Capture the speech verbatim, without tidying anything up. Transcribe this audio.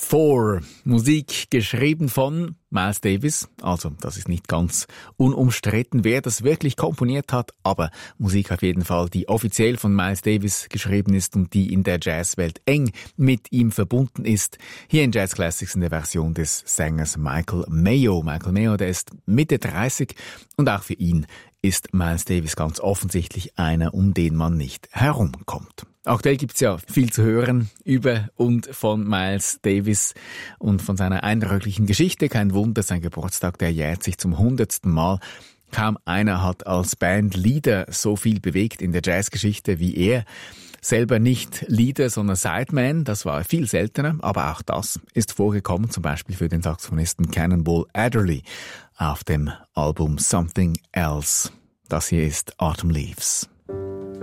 Four. Musik geschrieben von Miles Davis. Also, das ist nicht ganz unumstritten, wer das wirklich komponiert hat, aber Musik auf jeden Fall, die offiziell von Miles Davis geschrieben ist und die in der Jazzwelt eng mit ihm verbunden ist. Hier in Jazz Classics in der Version des Sängers Michael Mayo. Michael Mayo, der ist Mitte dreißig und auch für ihn ist Miles Davis ganz offensichtlich einer, um den man nicht herumkommt. Aktuell gibt's ja viel zu hören über und von Miles Davis und von seiner eindrücklichen Geschichte. Kein Wunder, sein Geburtstag, der jährt sich zum hundertsten Mal. Kaum einer hat als Bandleader so viel bewegt in der Jazzgeschichte wie er. Selber nicht Leader, sondern Sideman, das war viel seltener, aber auch das ist vorgekommen, zum Beispiel für den Saxophonisten Cannonball Adderley auf dem Album Something Else. Das hier ist Autumn Leaves.